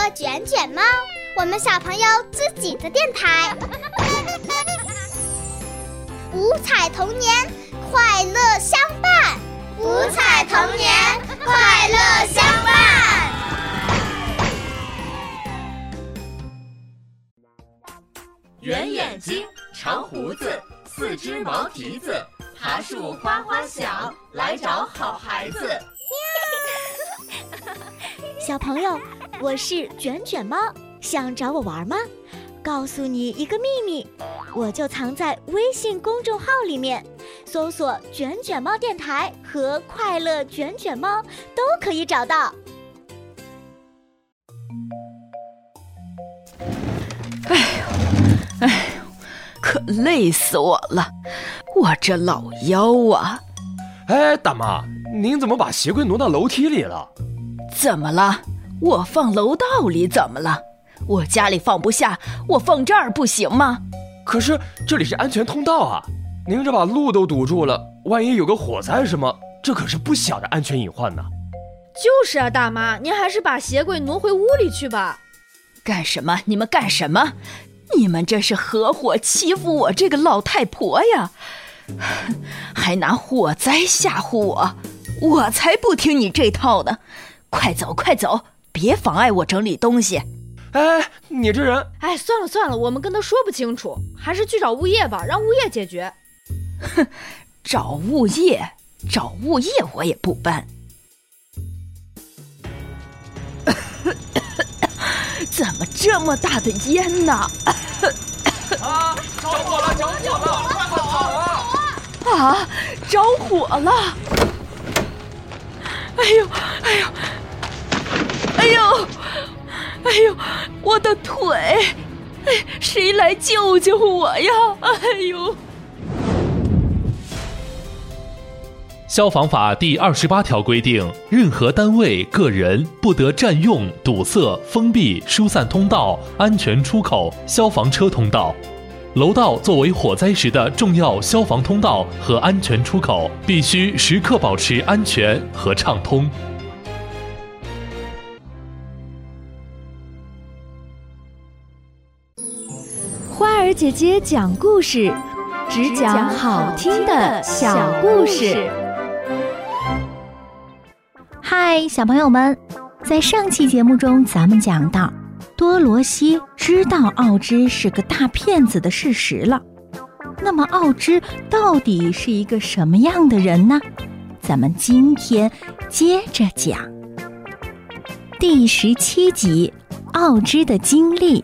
卷卷猫，我们小朋友自己的电台。五彩童年，快乐相伴。五彩童年，快乐相伴。 圆眼睛，长胡子，四只毛蹄子，爬树哗哗响，来找好孩子。 小朋友，我是卷卷猫，想找我玩吗？告诉你一个秘密，我就藏在微信公众号里面，搜索卷卷猫电台和快乐卷卷猫都可以找到。 哎呦，可累死我了，我这老腰啊！ 哎，大妈，您怎么把鞋柜挪到楼梯里了？ 怎么了？我放楼道里怎么了？我家里放不下，我放这儿不行吗？ 可是这里是安全通道啊，您这把路都堵住了，万一有个火灾什么，这可是不小的安全隐患呢。 就是啊，大妈，您还是把鞋柜挪回屋里去吧。 干什么？你们干什么？你们这是合伙欺负我这个老太婆呀，还拿火灾吓唬我，我才不听你这套呢！快走快走，别妨碍我整理东西。 哎，你这人…… 哎，算了，我们跟他说不清楚，还是去找物业吧，让物业解决。 哼，找物业我也不搬。怎么这么大的烟呢？ 啊！着火了！快跑啊！ 啊！着火了！哎呦！我的腿！哎，谁来救救我呀？哎呦！ 消防法第28条规定，任何单位、个人不得占用、堵塞、封闭、疏散通道、安全出口、消防车通道。楼道作为火灾时的重要消防通道和安全出口，必须时刻保持安全和畅通。 花儿姐姐讲故事，只讲好听的小故事。 嗨，小朋友们，在上期节目中咱们讲到，多罗西知道奥芝是个大骗子的事实了。那么奥芝到底是一个什么样的人呢？咱们今天接着讲。第17集，奥芝的经历。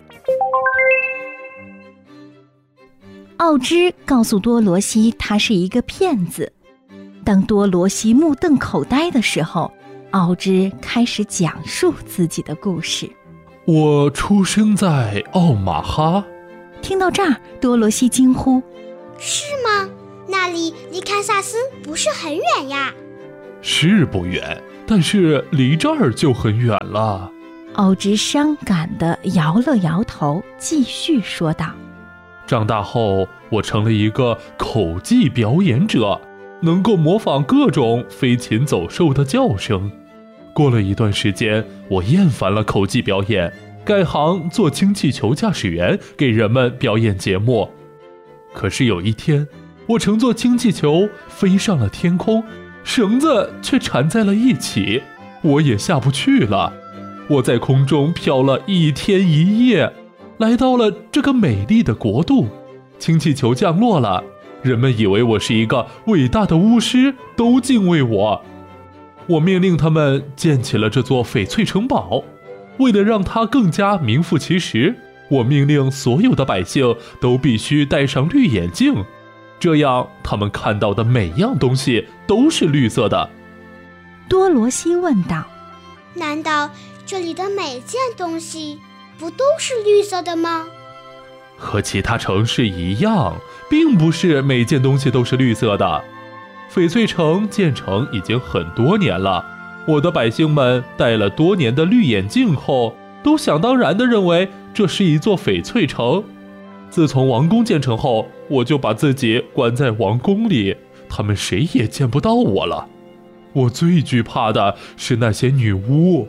奥芝告诉多罗西他是一个骗子。当多罗西目瞪口呆的时候，奥芝开始讲述自己的故事。 我出生在奥马哈。 听到这儿，多罗西惊呼： 是吗？那里离堪萨斯不是很远呀？ 是不远，但是离这儿就很远了。 奥芝伤感地摇了摇头，继续说道： 长大后，我成了一个口技表演者，能够模仿各种飞禽走兽的叫声。过了一段时间，我厌烦了口技表演，改行做氢气球驾驶员，给人们表演节目。可是有一天，我乘坐氢气球飞上了天空，绳子却缠在了一起，我也下不去了。我在空中飘了1天1夜，来到了这个美丽的国度。氢气球降落了，人们以为我是一个伟大的巫师，都敬畏我。我命令他们建起了这座翡翠城堡。为了让它更加名副其实，我命令所有的百姓都必须戴上绿眼镜，这样他们看到的每样东西都是绿色的。 多罗西问道： 难道这里的每件东西不都是绿色的吗？ 和其他城市一样，并不是每件东西都是绿色的。翡翠城建成已经很多年了，我的百姓们戴了多年的绿眼镜后，都想当然地认为这是一座翡翠城。自从王宫建成后，我就把自己关在王宫里，他们谁也见不到我了。我最惧怕的是那些女巫，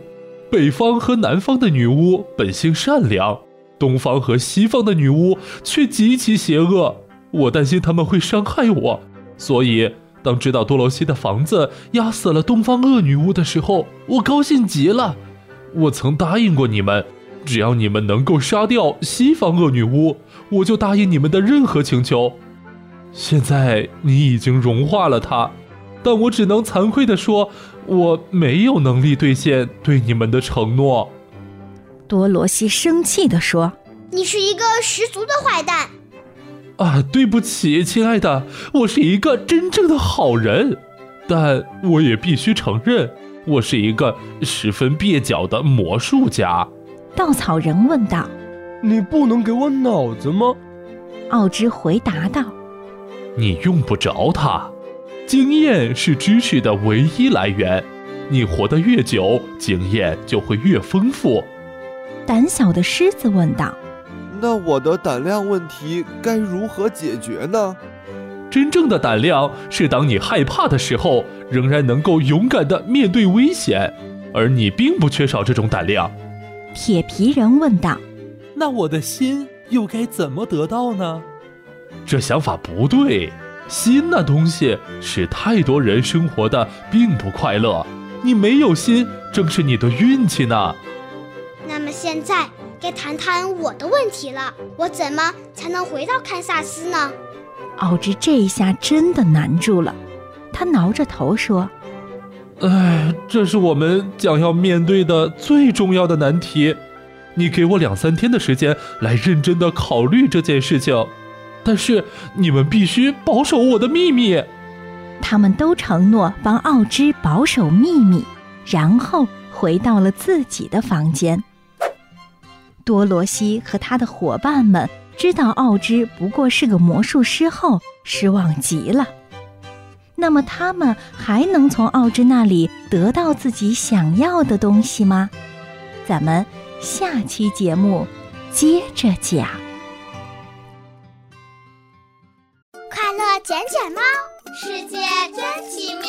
北方和南方的女巫本性善良，东方和西方的女巫却极其邪恶。我担心他们会伤害我，所以当知道多罗西的房子压死了东方恶女巫的时候，我高兴极了。我曾答应过你们，只要你们能够杀掉西方恶女巫，我就答应你们的任何请求。现在你已经融化了她，但我只能惭愧地说，我没有能力兑现对你们的承诺。 多罗西生气地说： 你是一个十足的坏蛋。 对不起，亲爱的，我是一个真正的好人，但我也必须承认，我是一个十分蹩脚的魔术家。 稻草人问道： 你不能给我脑子吗？ 奥芝回答道： 你用不着它，经验是知识的唯一来源，你活得越久，经验就会越丰富。 胆小的狮子问道： 那我的胆量问题该如何解决呢？ 真正的胆量是当你害怕的时候，仍然能够勇敢地面对危险，而你并不缺少这种胆量。 铁皮人问道： 那我的心又该怎么得到呢？ 这想法不对，心那东西使太多人生活的并不快乐，你没有心正是你的运气呢。 那么现在该谈谈我的问题了，我怎么才能回到堪萨斯呢？ 奥芝这一下真的难住了，他挠着头说： 这是我们将要面对的最重要的难题，你给我2-3天的时间来认真地考虑这件事情，但是你们必须保守我的秘密。 他们都承诺帮奥芝保守秘密，然后回到了自己的房间。多罗西和他的伙伴们知道奥芝不过是个魔术师后，失望极了。那么他们还能从奥芝那里得到自己想要的东西吗？咱们下期节目接着讲。 快乐捡捡猫，世界真奇妙。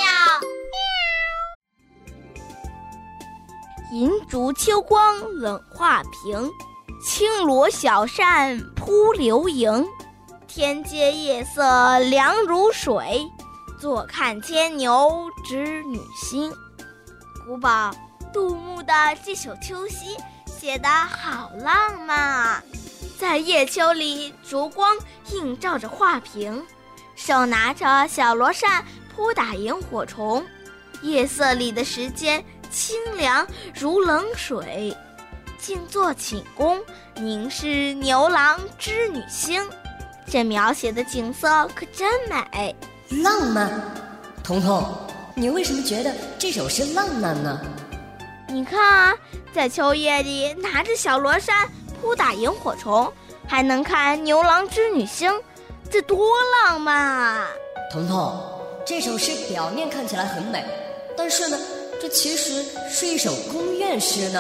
银烛秋光冷画屏，轻罗小扇扑流萤。天阶夜色凉如水，坐看牵牛织女星。古堡杜牧的这首《秋夕》写得好浪漫啊！在夜秋里，烛光映照着画屏，手拿着小罗扇扑打萤火虫。夜色里的时间清凉如冷水，静坐寝宫，凝视牛郎织女星。这描写的景色可真美。 浪漫？彤彤，你为什么觉得这首诗浪漫呢？ 你看啊，在秋夜里拿着小罗扇扑打萤火虫，还能看牛郎织女星，这多浪漫啊！ 彤彤，这首诗表面看起来很美，但是呢，这其实是一首宫怨诗呢。